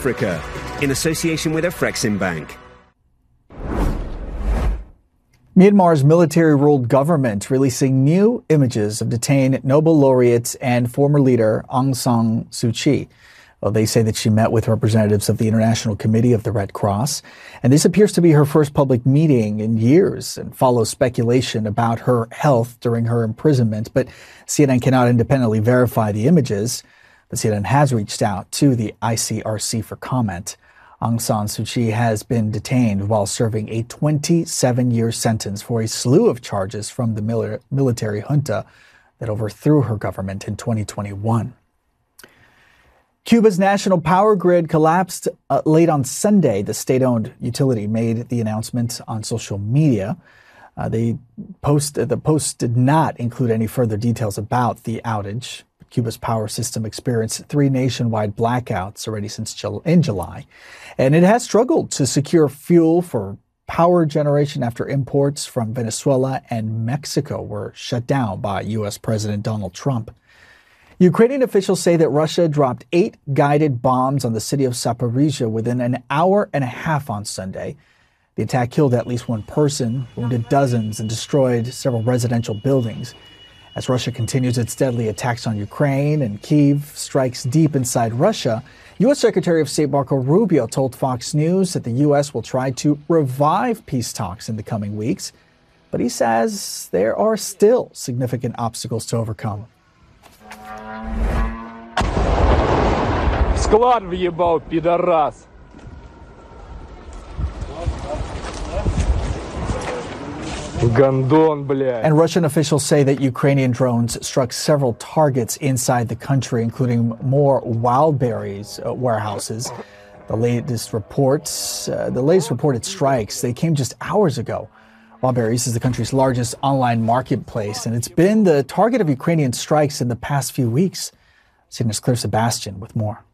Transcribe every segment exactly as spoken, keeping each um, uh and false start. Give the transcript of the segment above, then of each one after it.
Africa, in association with Afrexim Bank. Myanmar's military-ruled government releasing new images of detained Nobel laureate and former leader Aung San Suu Kyi. Well, they say that she met with representatives of the International Committee of the Red Cross, and this appears to be her first public meeting in years and follows speculation about her health during her imprisonment. But C N N cannot independently verify the images. But C N N has reached out to the I C R C for comment. Aung San Suu Kyi has been detained while serving a twenty-seven-year sentence for a slew of charges from the military junta that overthrew her government in twenty twenty-one. Cuba's national power grid collapsed uh, late on Sunday. The state-owned utility made the announcement on social media. Uh, they post, the post did not include any further details about the outage. Cuba's power system experienced three nationwide blackouts already since Jul- in July, and it has struggled to secure fuel for power generation after imports from Venezuela and Mexico were shut down by U S President Donald Trump. Ukrainian officials say that Russia dropped eight guided bombs on the city of Zaporizhzhia within an hour and a half on Sunday. The attack killed at least one person, wounded dozens, and destroyed several residential buildings. As Russia continues its deadly attacks on Ukraine and Kyiv strikes deep inside Russia, U S Secretary of State Marco Rubio told Fox News that the U S will try to revive peace talks in the coming weeks, but he says there are still significant obstacles to overcome. Склад въебал, пидорас. Гондон, блядь. And Russian officials say that Ukrainian drones struck several targets inside the country, including more Wildberries uh, warehouses. The latest reports, uh, the latest reported strikes, they came just hours ago. Wildberries is the country's largest online marketplace, and it's been the target of Ukrainian strikes in the past few weeks. C N N's Claire Sebastian with more.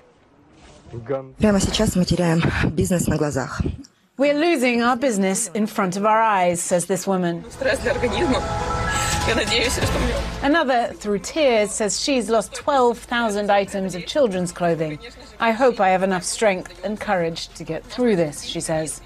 Прямо сейчас мы теряем бизнес на глазах. We're losing our business in front of our eyes, says this woman. Another, through tears, says she's lost twelve thousand items of children's clothing. I hope I have enough strength and courage to get through this, she says.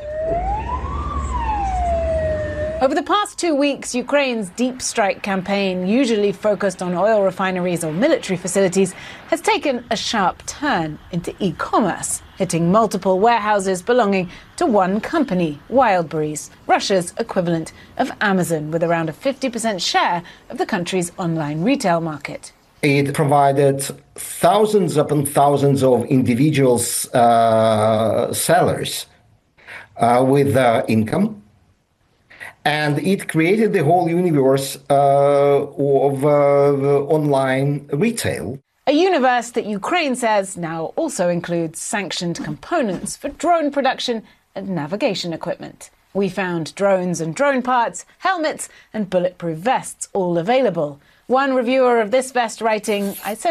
Over the past two weeks, Ukraine's deep strike campaign, usually focused on oil refineries or military facilities, has taken a sharp turn into e-commerce, hitting multiple warehouses belonging to one company, Wildberries, Russia's equivalent of Amazon, with around a fifty percent share of the country's online retail market. It provided thousands upon thousands of individuals, uh, sellers uh, with uh, income. And it created the whole universe uh, of uh, online retail. A universe that Ukraine says now also includes sanctioned components for drone production and navigation equipment. We found drones and drone parts, helmets and bulletproof vests all available. One reviewer of this vest writing, I said